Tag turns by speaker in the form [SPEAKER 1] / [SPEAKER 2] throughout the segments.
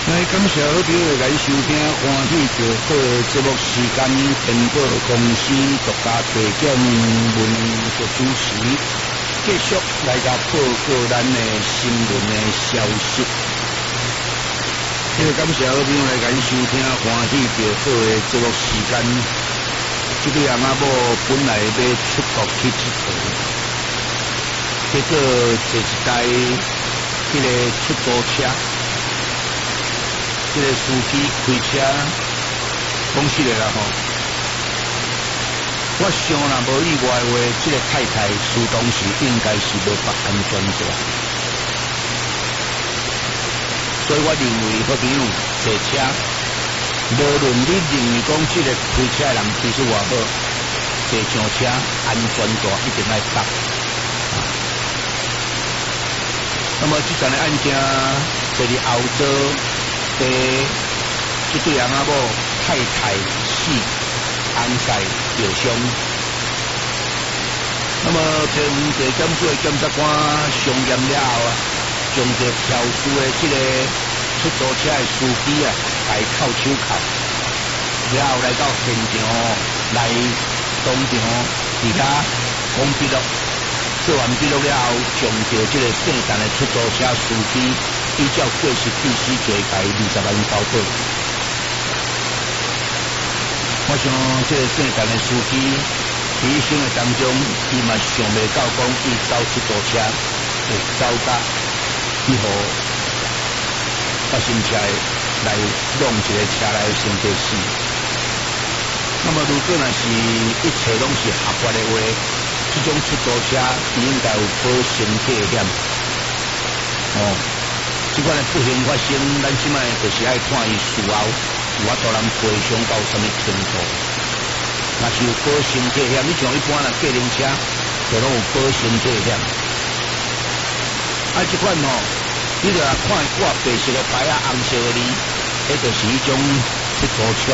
[SPEAKER 1] 来，感谢好朋友来收听欢喜着好的节目时间，电报公司独家提供文字主持，继续来甲报告咱的新闻的消息。感谢好朋友来收听欢喜着好的节目时间。这个阿某本来要出国去佚佗，结果坐一台迄个出租车。这个司机开车讲实个啦吼，我想啦无意外话，这个太太始终是应该是无绑安全带，所以我认为好朋友坐车，无论你认为讲这个开车的人技术偌好，坐上车安全带一定要绑。那么这件的案件在你澳洲。这对人阿某太太死，安在受伤。那么从地检署的检察官上验了后啊，将这肇事的这个出租车的司机啊，来扣手铐，然后来到现场来当场伫遐讲笔录，做完笔录了后，将着这个姓陈的出租车司机。依照过失致死罪改20万交保。我想这个姓陈的司机，伫一生的当中，伊嘛想袂到讲伊走出租车，会走到迄号发生车来弄一个车来先过死。那么如果若是一切拢是合法的话，这种出租车应该有保身体险。这款的不幸发生，咱即摆就是爱看伊事后有法度人赔偿到什么程度。若是有保身体险，你像一般的计程车，就拢有保身体险。这款你就看挂白色的牌红色的字，迄就是一种出租车，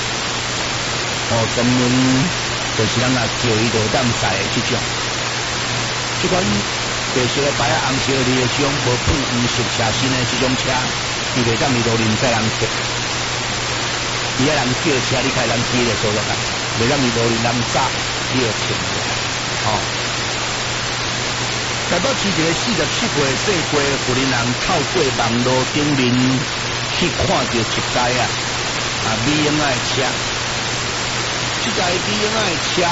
[SPEAKER 1] 专门就是咱叫伊就当载的这种。这款。白色的牌红色的字的这种无喷黄色车身的这种车，伊袂当伫路面载人骑，伊遐人叫车，你开人骑咧做落来，袂当伫路面人炸，你就停下来。台北市一个47岁姓郭的妇人透过网络顶面去看到一台美英的车，这台美英的车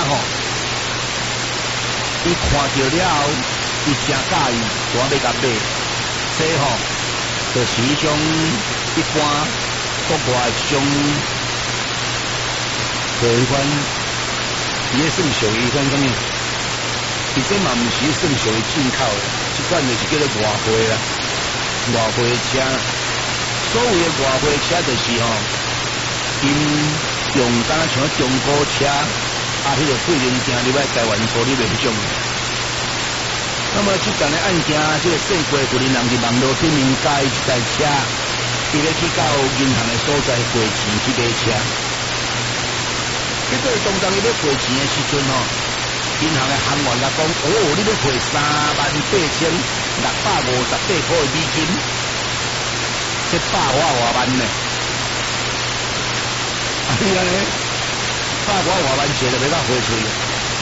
[SPEAKER 1] 伊看到了后。伊真介意，我要甲买，这就是一种一般国外这种，一款，伊咧算属于一款什么？伊这嘛毋是算属于进口的，这款就是叫做外汇啦，外汇车。所谓的外汇车就是因用敢像中国车，迄个贵人行入来台湾处理袂种。那么这件的案件，这个姓郭妇人伫网络顶面加一台车，伊咧去到银行的所在汇钱去买车。结果当当伊要汇钱的时阵银行的行员甲讲：你要汇38,658块的美金，这100外万呢？你安尼100外万钱就袂当汇出去。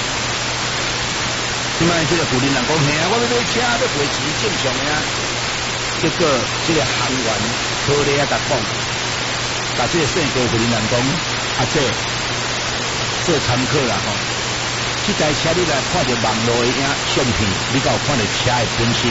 [SPEAKER 1] 即摆这个妇人讲，我要买车，要汇钱正常的啊。结果这个行员好咧甲讲，甲这个姓郭妇人讲，这做参考啦这台车你来看到网络的相片，你敢有看到车的本身？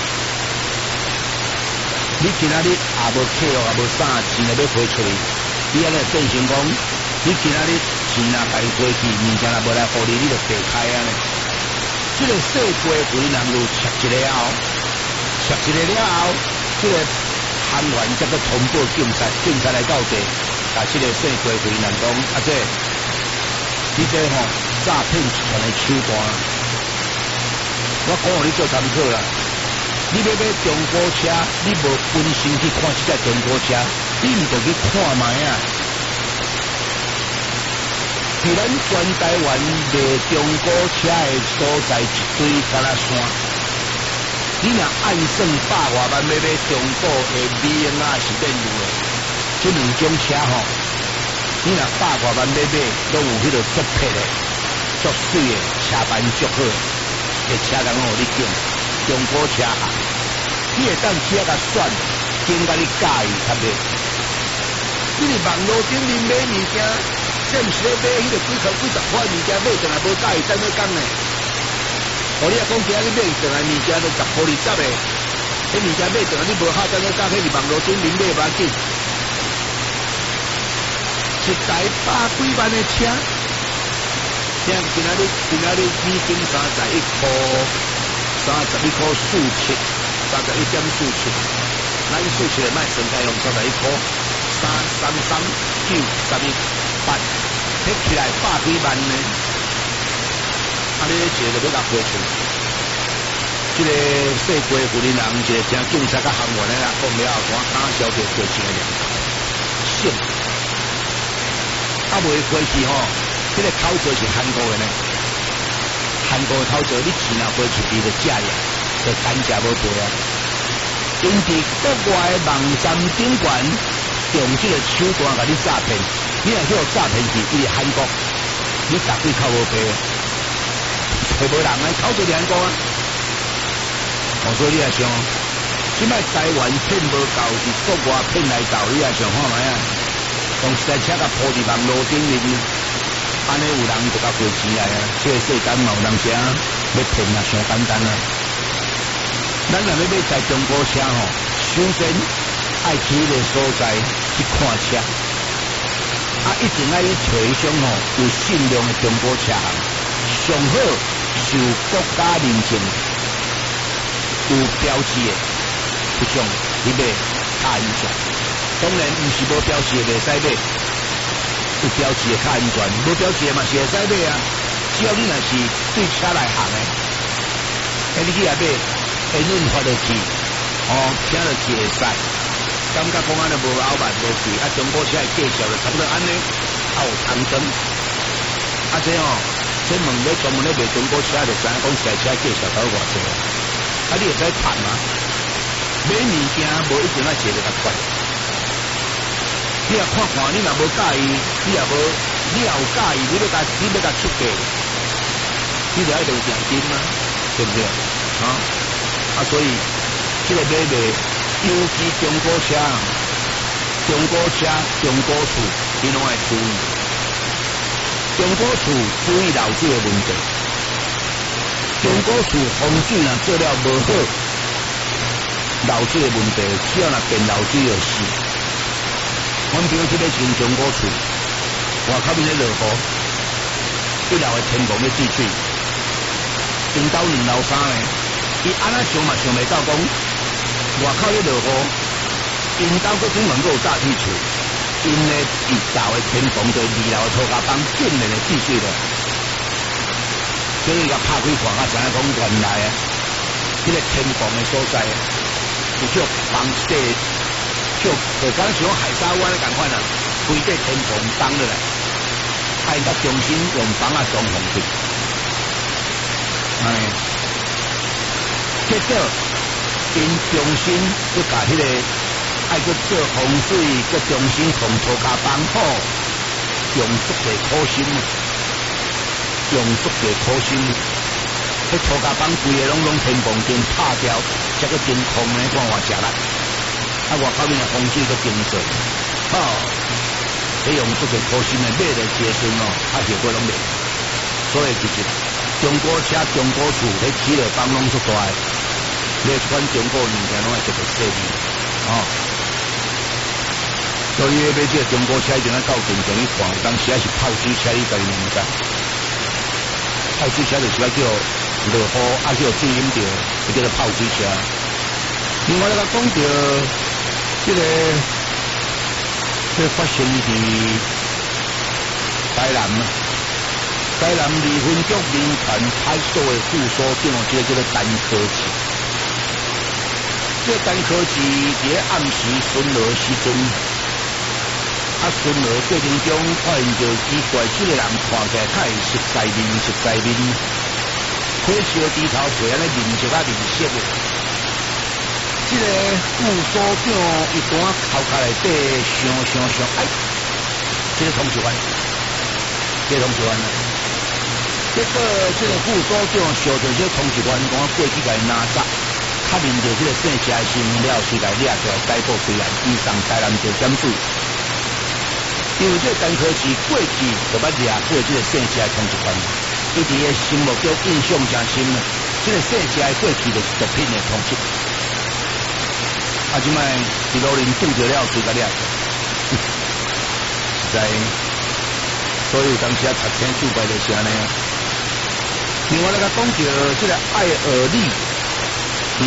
[SPEAKER 1] 你今仔日也无客哦，也无啥钱要汇出去，你安尼变成讲，你今仔日钱甲你汇去，物件也无来互你，你就白开啊呢。这个姓郭的妇人就测一个了后，这个行员才去通报警察，警察来到地，甲这个姓郭的妇人讲，你这诈骗集团的手段，我讲互你做参考啦。你要买中国车，你无本身去看这台中国车，你毋着去看卖啊。伫咱全台湾卖中国车的所在一堆敢若山， 你若按算100外万要买中古的美英啊是免有的，这两种车吼，你若100外万要买，拢有迄个足撇的、足水的、车板足好的车工互你拣，中古车行，你会当车甲选，拣甲你介意较袂。你伫网络顶面买物件，这毋是咧买迄个几十块物件，买上来无介意，怎么讲呢？我你若讲今日买上来物件都10块20的，迄物件买上来你无好，怎么讲？迄伫网络顶面买无要紧，一台100几万的车，今仔日美金31块，31块47，31.47，咱47的卖算开用31块，333,918，摕起来100几万呢？啊！你一个就要甲花出，这个说过古人一个正警察甲行员的啦，讲了后，我打消就过钱了，信。啊，袂关系吼，这个口罩是韩国的呢，韩国的口罩你钱若花出去就假呀，就单价无赔啊。因伫国外网站顶悬用这个手段甲你诈骗，你若去互诈骗去，伊韩国，你绝对靠无赔。会无人啊，口罩是韩国啊。所以你也想，即摆台湾骗无够，是国外骗来够，你也想看卖啊？用一台车甲铺伫网路顶面，安尼有人就甲赔钱来啊！这个世间嘛有人啥要骗啊，上简单啊！咱若要买台中国车吼，首先爱去迄个所在去看车，一定爱去找迄种吼有信用的中国车行，上好。受国家认证、有标志的，这种你买较安全。当然，毋是无标志的袂使买，有标志的较安全，无标志的嘛是会使买啊。只要你若是对车来行的，你去来买，会润发落去，听落去会使。感觉讲安尼无拗慢无贵，中国车的介绍就差不多安尼，有长征，这这问咧专门咧卖中国车，就知影讲这台车介绍到偌济，你会使谈嘛？买物件无一定要坐得较快，你若看看，你若无介意，你若有介意，你要甲出价，你就爱落奖金嘛，对不对？所以这个买卖，尤其中国车、中国厝，你拢爱注意。中国厝注意漏水的问题，中国厝风水若做了无好，漏水的问题，只要若变漏水就死。阮平时要种中国厝，外口面咧落雨，一楼的天棚咧积水，顶楼2楼3呢，伊安那想嘛想袂到讲，外口咧落雨，因兜佫专门佫有大地厝。因呢，一楼的天棚对2楼的涂骹板竟然会积水了，所以甲拍开看，知影讲原来啊，这个天棚的所在有叫房地，就敢像海沙湾的咁款啊，规个天棚崩落来，应该重新用房啊装潢去，结果因重新去甲迄个。爱去做风水，去重新从涂骹板好，用足侪苦心，迄涂骹板规个拢天棚顶拍掉，才个真空呢，看偌食力。外口面的风水都精做，这用足侪苦心的买来结顺效果拢袂。所以其实中国车、中国厝，迄起落帮拢足大，你一款中国物件拢爱特别细腻，所以买这个中国车一定要到现场去看，当时是泡水车，你家己唔知。泡水车就是要叫落雨，叫水饮着，就叫做泡水车。另外，咱讲到这发生伫台南离婚局民权派出所的副所长，这个叫做陈科技。这陈科技伫暗时巡逻时阵。巡逻过程中发现到奇怪，这个人看起来太熟悉面，火烧猪头皮安尼面色面色的。 这个副所长一段头壳内底想，哎，这个通缉犯，结果这个副所长想到这个通缉犯，讲过去甲伊拿走，确认到这个姓谢的身份了，随甲掠起来逮捕归案，移送台南地检署。因为这个陈科技过去就捌掠过这个姓谢的通缉犯，伊伫个心目中印象真深啊。这个姓谢的过去就是毒品的通缉。即摆伫路林拄着了，随甲掠，实在，所以有当时啊，读天注白就是安尼啊。另外，咱甲讲到这个爱尔利，伫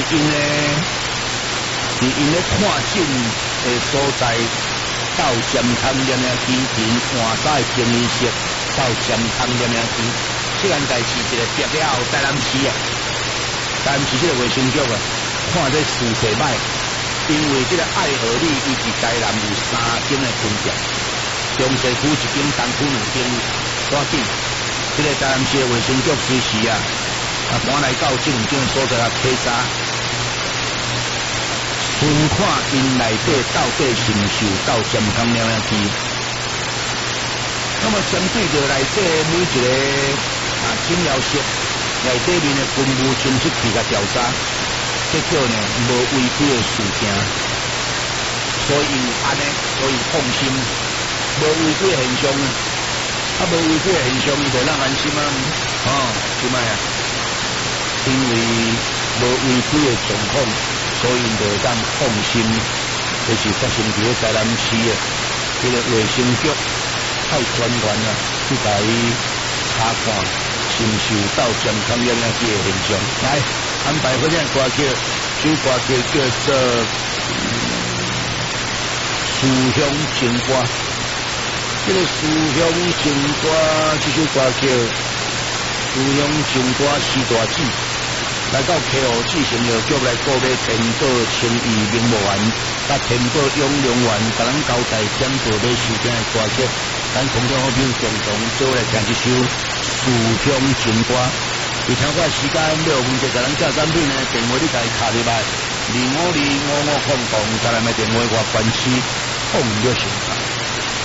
[SPEAKER 1] 因咧看诊的所在，到咸汤念念天换早的更衣室，到咸汤念念天，这件代志一个跌了后，台南市这个卫生局啊，看这事势歹。因为这个爱尔利伊伫台南有3间的分店，中西区1间，东区2间，赶紧，这个台南市的卫生局随时啊，赶来到这2间的所在啊稽查，询看因内底到底是毋是有到健康了样去。那么相对着内底每一个诊疗室内底面的分务亲戚去甲调查。结果呢，无违规的事情，所以安尼，所以放心，无违规的现象啊，无违规的现象，伊就让安心啊，即摆啊，因为无违规的状况，所以就当放心，就是发生伫咧台南市的这个卫生局派专员啊，去甲伊查看，是毋是有到健康了样子的现象，来。安排好这歌曲，这歌曲叫做《思乡情歌》。这个《思乡情歌》这首歌曲，《思乡情歌》四大子，来到溪湖市城药局来购买天宝情义名模丸，甲天宝永良丸，甲咱交代点报买收听的歌曲，咱空中好朋友共同做来听这首《思乡情歌》。有听过时间6分钟，甲咱这产品呢，电话你家卡入来，25255500，再来买电话我关系，控约成。